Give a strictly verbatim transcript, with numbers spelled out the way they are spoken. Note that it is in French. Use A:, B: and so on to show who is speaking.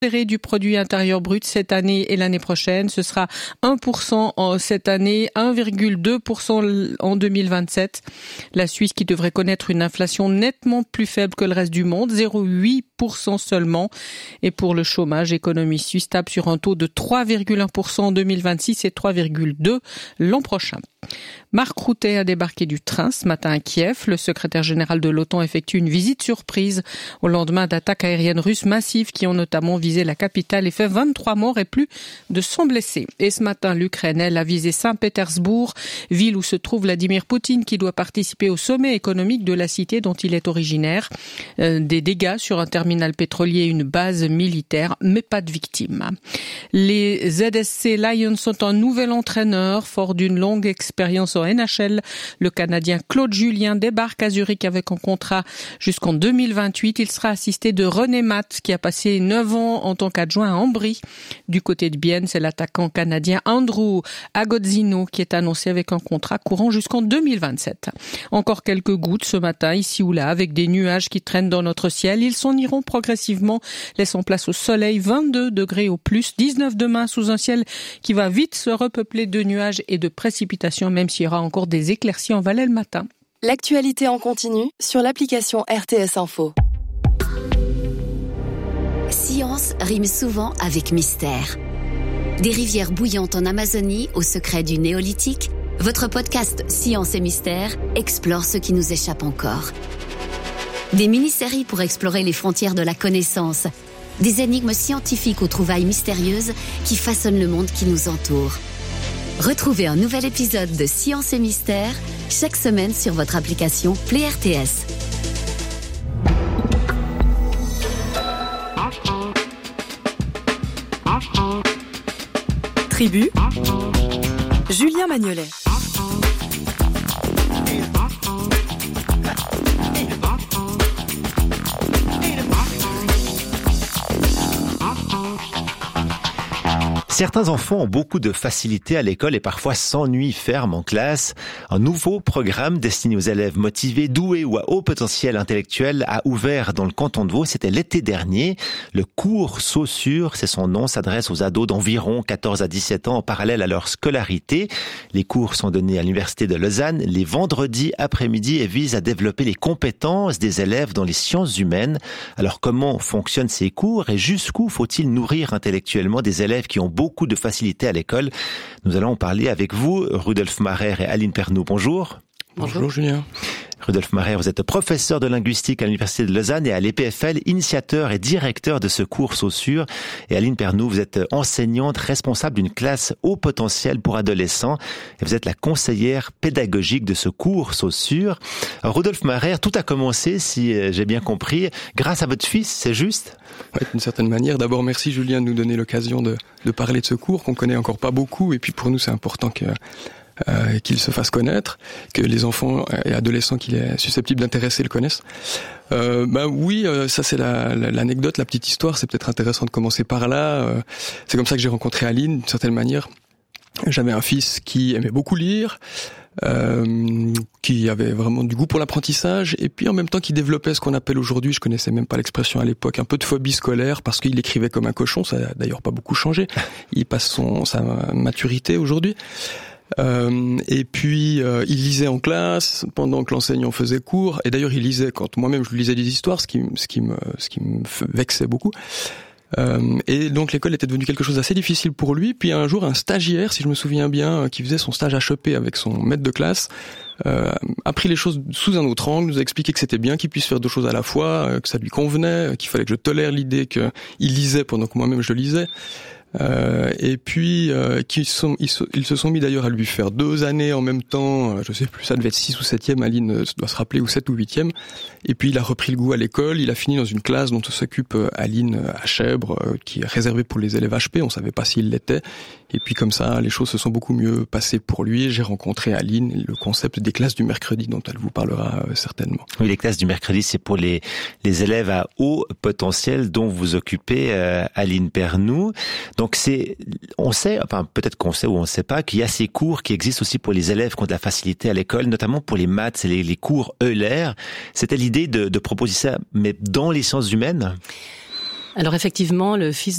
A: du produit intérieur brut cette année et l'année prochaine. Ce sera un pour cent en cette année, un virgule deux pour cent en deux mille vingt-sept. La Suisse qui devrait connaître une inflation nettement plus faible que le reste du monde, zéro virgule huit pour cent seulement. Et pour le chômage, économie suisse tape sur un taux de trois virgule un pour cent en deux mille vingt-six et trois virgule deux pour cent l'an prochain. Mark Rutte a débarqué du train ce matin à Kiev. Le secrétaire général de l'OTAN effectue une visite surprise au lendemain d'attaques aériennes russes massives qui ont notamment visé la capitale et fait vingt-trois morts et plus de cent blessés. Et ce matin, l'Ukraine, elle, a visé Saint-Pétersbourg, ville où se trouve Vladimir Poutine qui doit participer au sommet économique de la cité dont il est originaire. Euh, des dégâts sur un terminal pétrolier et une base militaire, mais pas de victimes. Les Z S C Lions sont un nouvel entraîneur, fort d'une longue expérience en N H L. Le Canadien Claude Julien débarque à Zurich avec un contrat jusqu'en deux mille vingt-huit. Il sera assisté de René Matt qui a passé neuf ans en tant qu'adjoint à Ambry. Du côté de Bienne, c'est l'attaquant canadien Andrew Agozzino qui est annoncé avec un contrat courant jusqu'en deux mille vingt-sept. Encore quelques gouttes ce matin, ici ou là, avec des nuages qui traînent dans notre ciel. Ils s'en iront progressivement, laissant place au soleil, vingt-deux degrés au plus, dix-neuf demain sous un ciel qui va vite se repeupler de nuages et de précipitations, même s'il y aura encore des éclaircies en Valais le matin.
B: L'actualité en continu sur l'application R T S Info.
C: Science rime souvent avec mystère. Des rivières bouillantes en Amazonie au secret du néolithique, votre podcast Science et Mystère explore ce qui nous échappe encore. Des mini-séries pour explorer les frontières de la connaissance, des énigmes scientifiques aux trouvailles mystérieuses qui façonnent le monde qui nous entoure. Retrouvez un nouvel épisode de Science et Mystère chaque semaine sur votre application Play R T S.
B: Tribu, Julien Magnolet.
D: Certains enfants ont beaucoup de facilité à l'école et parfois s'ennuient ferme en classe. Un nouveau programme destiné aux élèves motivés, doués ou à haut potentiel intellectuel a ouvert dans le canton de Vaud. C'était l'été dernier. Le cours Saussure, c'est son nom, s'adresse aux ados d'environ quatorze à dix-sept ans en parallèle à leur scolarité. Les cours sont donnés à l'Université de Lausanne les vendredis après-midi et visent à développer les compétences des élèves dans les sciences humaines. Alors comment fonctionnent ces cours et jusqu'où faut-il nourrir intellectuellement des élèves qui ont beaucoup beaucoup de facilité à l'école. Nous allons en parler avec vous, Rudolf Marer et Aline Pernoud. Bonjour.
E: Bonjour. Bonjour Julien.
D: Rudolf Marer, vous êtes professeur de linguistique à l'Université de Lausanne et à l'E P F L, initiateur et directeur de ce cours Saussure. Et Aline Pernoud, vous êtes enseignante responsable d'une classe haut potentiel pour adolescents et vous êtes la conseillère pédagogique de ce cours Saussure. Alors, Rudolf Marer, tout a commencé, si j'ai bien compris, grâce à votre fils, c'est juste ?
E: Oui, d'une certaine manière. D'abord, merci Julien de nous donner l'occasion de, de parler de ce cours qu'on connaît encore pas beaucoup et puis pour nous c'est important que Euh, qu'il se fasse connaître, que les enfants et adolescents qu'il est susceptible d'intéresser le connaissent. Euh, bah oui, euh, ça c'est la, la, l'anecdote, la petite histoire, c'est peut-être intéressant de commencer par là. Euh, c'est comme ça que j'ai rencontré Aline, d'une certaine manière. J'avais un fils qui aimait beaucoup lire, euh, qui avait vraiment du goût pour l'apprentissage, et puis en même temps qui développait ce qu'on appelle aujourd'hui, je connaissais même pas l'expression à l'époque, un peu de phobie scolaire, parce qu'il écrivait comme un cochon, ça a d'ailleurs pas beaucoup changé. Il passe son, sa maturité aujourd'hui. Euh, et puis euh, il lisait en classe pendant que l'enseignant faisait cours, et d'ailleurs il lisait quand moi-même je lisais des histoires, ce qui, ce qui me, ce qui me vexait beaucoup. Euh, et donc l'école était devenue quelque chose d'assez difficile pour lui. Puis un jour un stagiaire, si je me souviens bien, qui faisait son stage H E P avec son maître de classe, euh, a pris les choses sous un autre angle, nous a expliqué que c'était bien qu'il puisse faire deux choses à la fois, que ça lui convenait, qu'il fallait que je tolère l'idée qu'il lisait pendant que moi-même je lisais. Euh, et puis euh, qu'ils sont, ils, se, ils se sont mis d'ailleurs à lui faire deux années en même temps, euh, je sais plus, ça devait être six ou septième, Aline doit se rappeler, ou sept ou huitième. Et puis il a repris le goût à l'école, il a fini dans une classe dont s'occupe Aline à Chèvre, euh, qui est réservée pour les élèves H P, on savait pas s'il l'était. Et puis comme ça, les choses se sont beaucoup mieux passées pour lui. J'ai rencontré Aline, le concept des classes du mercredi dont elle vous parlera euh, certainement.
D: Oui, les classes du mercredi, c'est pour les, les élèves à haut potentiel dont vous occupez, euh, Aline Pernoud. Donc c'est, on sait, enfin peut-être qu'on sait ou on ne sait pas, qu'il y a ces cours qui existent aussi pour les élèves qui ont de la facilité à l'école, notamment pour les maths, c'est les, les cours Euler. C'était l'idée de, de proposer ça, mais dans les sciences humaines ?
F: Alors effectivement, le fils